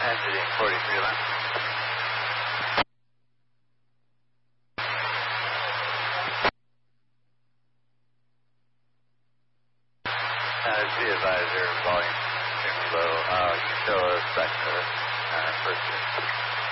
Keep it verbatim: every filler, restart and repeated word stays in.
Exiting forty-three left. Uh, Z advisor, volume extremely low. Uh, you can show a section of it. Uh, first.